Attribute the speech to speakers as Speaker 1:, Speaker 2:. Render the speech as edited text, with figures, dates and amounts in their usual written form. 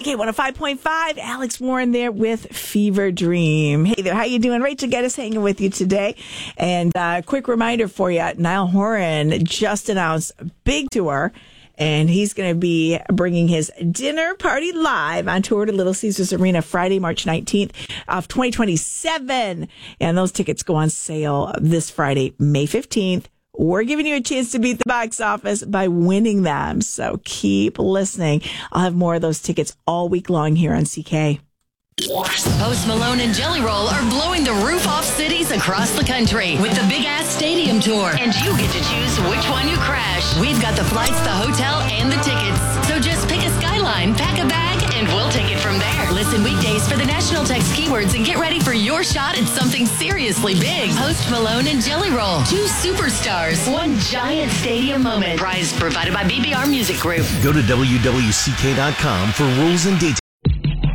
Speaker 1: CK 105.5. Alex Warren there with Fever Dream. Hey there, how you doing? Rachel Geddes hanging with you today. And quick reminder for you, Niall Horan just announced a big tour. And he's going to be bringing his dinner party live on tour to Little Caesars Arena Friday, March 19th of 2027. And those tickets go on sale this Friday, May 15th. We're giving you a chance to beat the box office by winning them. So keep listening. I'll have more of those tickets all week long here on CK.
Speaker 2: Post Malone and Jelly Roll are blowing the roof off cities across the country with the Big Ass Stadium Tour. And you get to choose which one you crash. We've got the flights, the hotel, and the tickets. So just pick a skyline, pack a bag, and we'll take it from there. Listen weekdays for the national text keywords and get ready for your shot at something seriously big. Post Malone and Jelly Roll. 2 superstars. 1 giant stadium moment. Prize provided by BBR Music Group.
Speaker 3: Go to WWCK.com for rules and details.